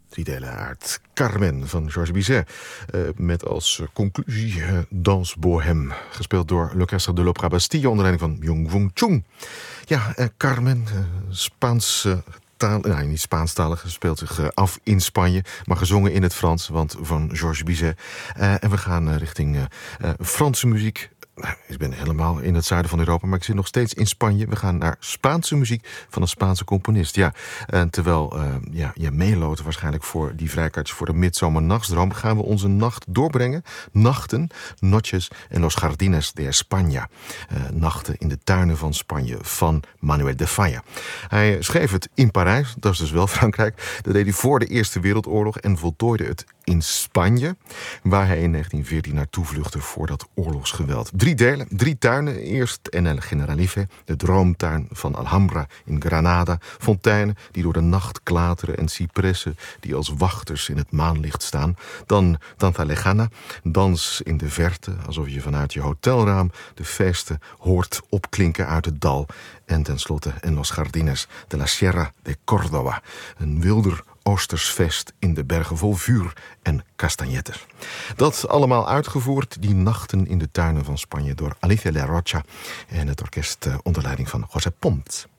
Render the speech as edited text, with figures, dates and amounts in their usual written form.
Drie delen uit Carmen van Georges Bizet. Met als conclusie Danse Bohème. Gespeeld door l'Orchestre de l'Opéra Bastille onder leiding van Myung-Whun Chung. Ja, Carmen, Spaans taal, niet Spaanstalig, speelt zich af in Spanje, maar gezongen in het Frans, want van Georges Bizet. En we gaan richting Franse muziek. Ik ben helemaal in het zuiden van Europa, maar ik zit nog steeds in Spanje. We gaan naar Spaanse muziek van een Spaanse componist. Ja, en terwijl je meeloopt waarschijnlijk voor die vrijkaartjes voor de Midzomernachtsdroom, gaan we onze nacht doorbrengen. Nachten, noches en los jardines de España. Nachten in de tuinen van Spanje van Manuel de Falla. Hij schreef het in Parijs, dat is dus wel Frankrijk. Dat deed hij voor de Eerste Wereldoorlog en voltooide het in Spanje, waar hij in 1914 naartoe vluchtte voor dat oorlogsgeweld. 3 delen, 3 tuinen. Eerst en El Generalife, de droomtuin van Alhambra in Granada. Fonteinen die door de nacht klateren en cipressen die als wachters in het maanlicht staan. Dan Tanta Lejana, dans in de verte, alsof je vanuit je hotelraam de feesten hoort opklinken uit het dal. En tenslotte en Los Jardines de la Sierra de Córdoba, een wilder Oostersfeest in de bergen vol vuur en castagnettes. Dat allemaal uitgevoerd, die nachten in de tuinen van Spanje, door Alicia La Rocha en het orkest onder leiding van José Pons.